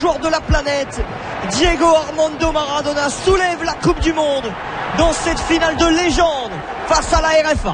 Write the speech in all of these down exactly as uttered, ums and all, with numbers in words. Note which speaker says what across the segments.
Speaker 1: Joueur de la planète, Diego Armando Maradona soulève la Coupe du Monde dans cette finale de légende face à la R F A.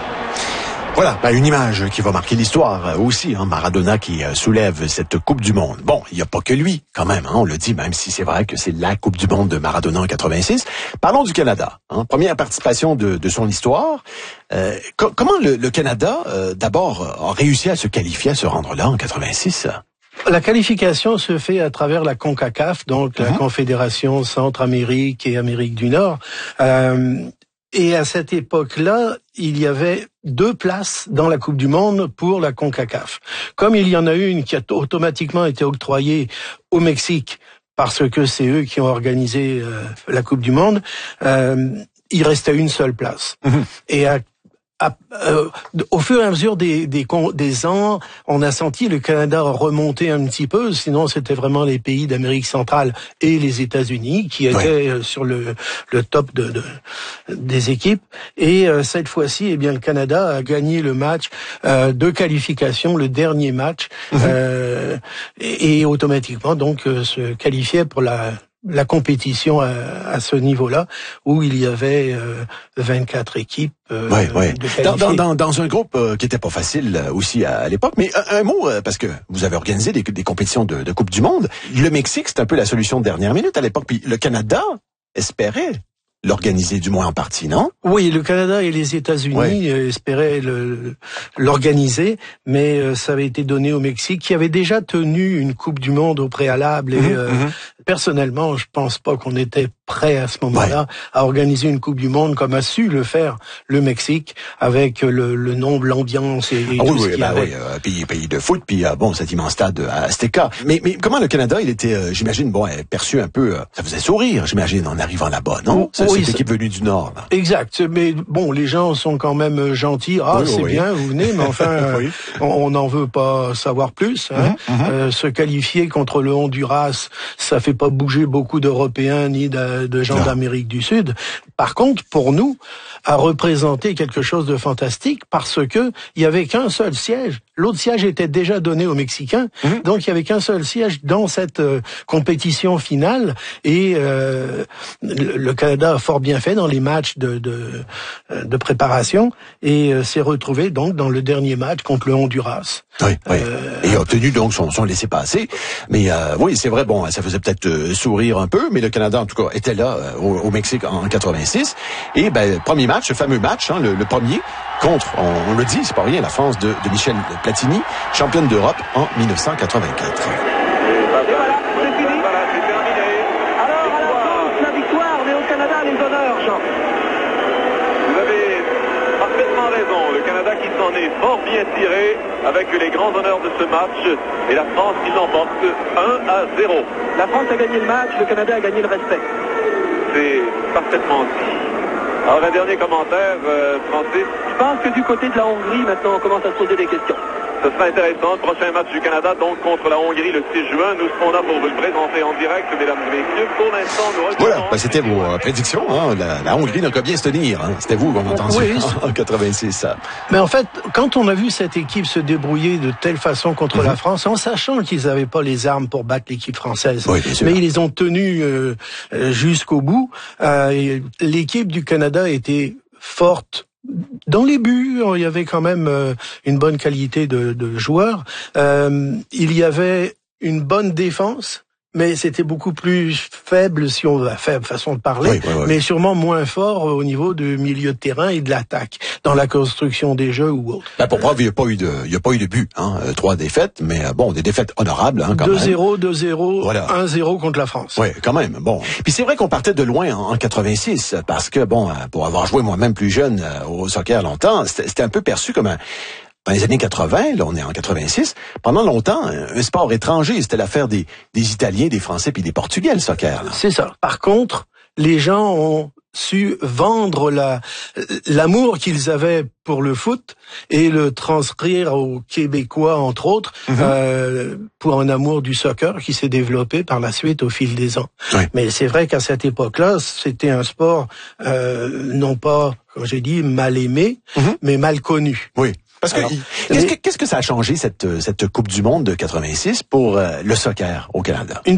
Speaker 2: Voilà, ben une image qui va marquer l'histoire aussi, hein, Maradona qui euh, soulève cette Coupe du Monde. Bon, il n'y a pas que lui, quand même, hein, on le dit, même si c'est vrai que c'est la Coupe du Monde de Maradona en quatre-vingt-six. Parlons du Canada, hein, première participation de, de son histoire. Euh, co- comment le, le Canada, euh, d'abord, a réussi à se qualifier, à se rendre là en quatre-vingt-six?
Speaker 3: La qualification se fait à travers la CONCACAF, donc la mmh. Confédération Centre-Amérique et Amérique du Nord. Euh, et à cette époque-là, il y avait deux places dans la Coupe du Monde pour la CONCACAF. Comme il y en a une qui a automatiquement été octroyée au Mexique, parce que c'est eux qui ont organisé euh, la Coupe du Monde, euh, il restait une seule place. Mmh. Et à À, euh, au fur et à mesure des, des, des ans, on a senti le Canada remonter un petit peu. Sinon, c'était vraiment les pays d'Amérique centrale et les États-Unis qui étaient oui. sur le, le top de, de, des équipes. Et euh, cette fois-ci, eh bien, le Canada a gagné le match euh, de qualification, le dernier match, mmh. euh, et, et automatiquement donc euh, se qualifiait pour la la compétition à, à ce niveau-là, où il y avait euh, vingt-quatre équipes euh,
Speaker 2: ouais, ouais.
Speaker 3: de qualifiées.
Speaker 2: Dans, dans, dans, dans un groupe euh, qui était pas facile euh, aussi à, à l'époque. Mais un, un mot, euh, parce que vous avez organisé des, des compétitions de, de Coupe du Monde. Le Mexique, c'est un peu la solution de dernière minute à l'époque. Puis le Canada espérait l'organiser, du moins en partie, non?
Speaker 3: Oui, le Canada et les États-Unis ouais. espéraient le, l'organiser, mais euh, ça avait été donné au Mexique, qui avait déjà tenu une Coupe du Monde au préalable. Et mmh, euh, mmh. personnellement, je pense pas qu'on était prêt à ce moment-là ouais. à organiser une Coupe du Monde comme a su le faire le Mexique, avec le, le nombre, l'ambiance et, et
Speaker 2: ah,
Speaker 3: tout
Speaker 2: oui,
Speaker 3: ce
Speaker 2: oui,
Speaker 3: qu'il
Speaker 2: bah
Speaker 3: y avait.
Speaker 2: Oui, euh, pays, pays de foot, puis euh, bon, cet immense stade à Azteca. Mais, mais comment le Canada, il était, euh, j'imagine, bon, perçu un peu, euh, ça faisait sourire, j'imagine, en arrivant là-bas, non?
Speaker 3: Oh, oui,
Speaker 2: cette équipe venue du Nord. Là.
Speaker 3: Exact. Mais bon, les gens sont quand même gentils. Ah, oui, c'est oui. bien, vous venez, mais enfin, oui. on n'en veut pas savoir plus. Hein. Mm-hmm, mm-hmm. Euh, se qualifier contre le Honduras, ça fait pas bouger beaucoup d'Européens ni de, de gens non. d'Amérique du Sud. Par contre, pour nous, a représenté quelque chose de fantastique parce que il y avait qu'un seul siège. L'autre siège était déjà donné aux Mexicains, mmh. donc il y avait qu'un seul siège dans cette euh, compétition finale. Et euh, le, le Canada a fort bien fait dans les matchs de de, de préparation et euh, s'est retrouvé donc dans le dernier match contre le Honduras.
Speaker 2: Oui, oui. Euh, et a obtenu donc son, son laissez-passer. Mais euh, oui, c'est vrai, bon, ça faisait peut-être euh, sourire un peu, mais le Canada en tout cas était là euh, au, au Mexique en quatre-vingt-six. Et ben premier match, ce fameux match, hein, le, le premier contre, on, on le dit, c'est pas rien, la France de, de Michel Platini, championne d'Europe en dix-neuf cent quatre-vingt-quatre.
Speaker 4: Et voilà, c'est fini. Voilà, c'est terminé. Alors, à la France, la victoire, mais au Canada, les honneurs, Jean.
Speaker 5: Vous avez parfaitement raison. Le Canada qui s'en est fort bien tiré avec les grands honneurs de ce match et la France qui l'emporte un à zéro.
Speaker 4: La France a gagné le match, le Canada a gagné le respect.
Speaker 5: C'est parfaitement dit. Alors, un dernier commentaire, euh, Francis.
Speaker 4: Je pense que du côté de la Hongrie, maintenant, on commence à se poser des questions.
Speaker 5: Ce sera intéressant. Le prochain match du Canada, donc, contre la Hongrie le six juin. Nous serons là pour vous le présenter en direct, mesdames et messieurs. Pour l'instant, nous retrouvons...
Speaker 2: Voilà, ben, c'était vos euh, prédictions. Hein. La, la Hongrie n'a qu'à bien se tenir. Hein. C'était vous qu'on a entendu oui, en quatre-vingt-six. Ça.
Speaker 3: Mais en fait, quand on a vu cette équipe se débrouiller de telle façon contre mm-hmm. la France, en sachant qu'ils n'avaient pas les armes pour battre l'équipe française,
Speaker 2: oui,
Speaker 3: mais ils les ont tenus euh, jusqu'au bout, euh, et l'équipe du Canada était forte. Dans les buts, il y avait quand même euh, une bonne qualité de, de joueurs. Euh, il y avait une bonne défense, mais c'était beaucoup plus faible, si on veut, faible façon de parler,
Speaker 2: oui, oui, oui.
Speaker 3: mais sûrement moins fort au niveau du milieu de terrain et de l'attaque, dans la construction des jeux ou autre.
Speaker 2: Ben pour preuve, il n'y a pas eu de, il y a pas eu de but, hein. Euh, trois défaites, mais euh, bon, des défaites honorables, hein, quand
Speaker 3: deux
Speaker 2: même.
Speaker 3: deux zéro, deux zéro,
Speaker 2: voilà.
Speaker 3: un zéro contre la France.
Speaker 2: Oui, quand même, bon. Puis c'est vrai qu'on partait de loin en, en quatre-vingt-six, parce que, bon, pour avoir joué moi-même plus jeune euh, au soccer longtemps, c'était, c'était un peu perçu comme un... Dans les années quatre-vingt, là, on est en quatre-vingt-six, pendant longtemps, un sport étranger, c'était l'affaire des, des Italiens, des Français puis des Portugais, le soccer. Là.
Speaker 3: C'est ça. Par contre, les gens ont su vendre la, l'amour qu'ils avaient pour le foot et le transcrire aux Québécois, entre autres, mm-hmm. euh, pour un amour du soccer qui s'est développé par la suite au fil des ans.
Speaker 2: Oui.
Speaker 3: Mais c'est vrai qu'à cette époque-là, c'était un sport, euh, non pas, comme j'ai dit, mal aimé, mm-hmm. mais mal connu.
Speaker 2: Oui. Parce que, Alors, qu'est-ce, mais... que qu'est-ce que ça a changé, cette, cette Coupe du Monde de quatre-vingt-six pour euh, le soccer au Canada?
Speaker 3: Une